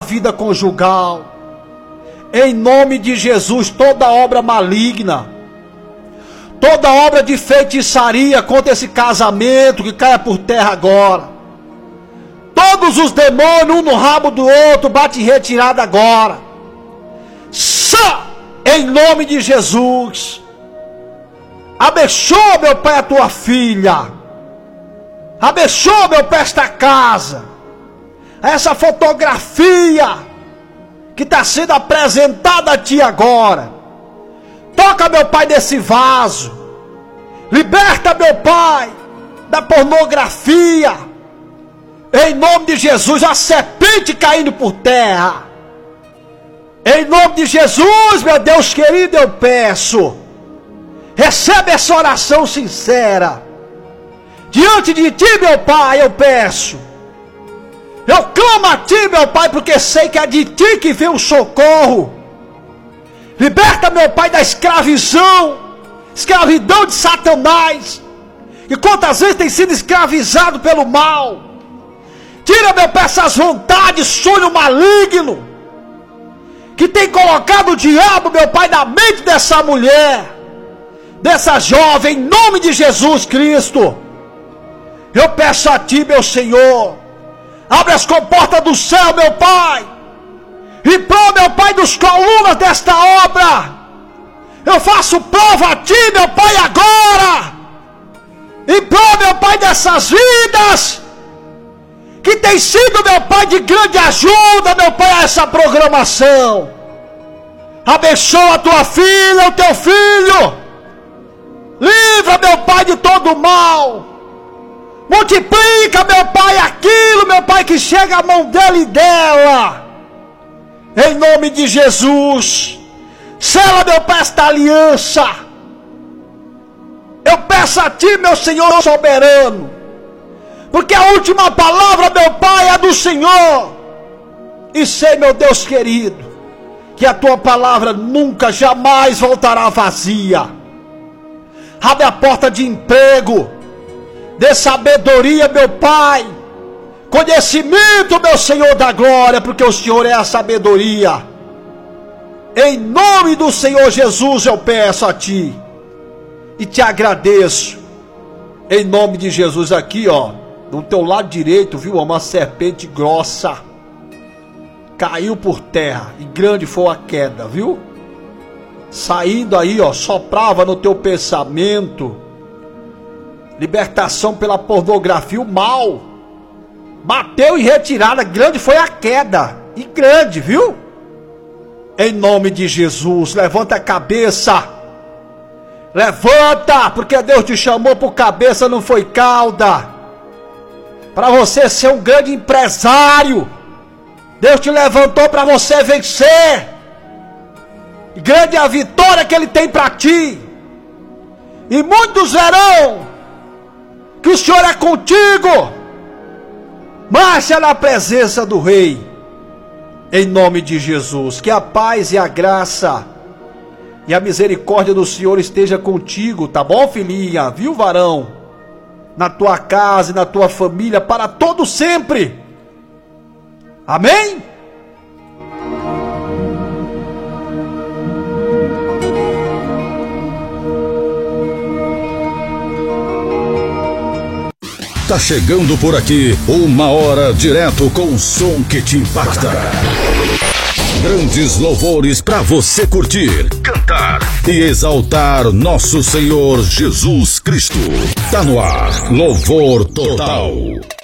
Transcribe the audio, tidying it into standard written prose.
vida conjugal. Em nome de Jesus, toda obra maligna, toda obra de feitiçaria contra esse casamento, que caia por terra agora. Todos os demônios, um no rabo do outro, bate em retirada agora. Em nome de Jesus. Abençoa, meu Pai, a tua filha. Abençoa, meu Pai, esta casa. Essa fotografia que está sendo apresentada a ti agora. Toca, meu Pai, nesse vaso. Liberta, meu Pai, da pornografia. Em nome de Jesus, a serpente caindo por terra. Em nome de Jesus, meu Deus querido, eu peço. Recebe essa oração sincera. Diante de ti, meu Pai, eu peço. Eu clamo a ti, meu Pai, porque sei que é de ti que vem o socorro. Liberta, meu Pai, da escravidão de Satanás. E quantas vezes tem sido escravizado pelo mal. Tira, meu Pai, essas vontades, sonho maligno, que tem colocado o diabo, meu Pai, na mente dessa mulher, dessa jovem, em nome de Jesus Cristo. Eu peço a ti, meu Senhor, abre as comportas do céu, meu Pai, e prova, meu Pai, dos colunas desta obra. Eu faço prova a ti, meu Pai, agora, e prova, meu Pai, dessas vidas, que tem sido, meu Pai, de grande ajuda, meu Pai, a essa programação. Abençoa a tua filha, o teu filho. Livra, meu Pai, de todo o mal. Multiplica, meu Pai, aquilo, meu Pai, que chega à mão dele e dela. Em nome de Jesus. Sela, meu Pai, esta aliança. Eu peço a ti, meu Senhor soberano, porque a última palavra, meu Pai, é do Senhor. E sei, meu Deus querido, que a tua palavra nunca, jamais voltará vazia. Abre a porta de emprego, dê sabedoria, meu Pai, conhecimento, meu Senhor da glória, porque o Senhor é a sabedoria. Em nome do Senhor Jesus eu peço a ti e te agradeço. Em nome de Jesus, aqui, ó, do teu lado direito, viu, uma serpente grossa caiu por terra, e grande foi a queda, viu? Saindo aí, ó, soprava no teu pensamento libertação pela pornografia, o mal bateu em retirada, grande foi a queda, e grande, viu? Em nome de Jesus, levanta a cabeça, levanta, porque Deus te chamou por cabeça, não foi cauda, para você ser um grande empresário. Deus te levantou para você vencer. E grande é a vitória que Ele tem para ti. E muitos verão que o Senhor é contigo. Marcha na presença do Rei. Em nome de Jesus. Que a paz e a graça e a misericórdia do Senhor esteja contigo, tá bom, filhinha? Viu, varão? Na tua casa e na tua família, para todo sempre. Amém? Tá chegando por aqui uma hora direto com o som que te impacta. Grandes louvores para você curtir, cantar e exaltar nosso Senhor Jesus Cristo. Tá no ar, Louvor Total.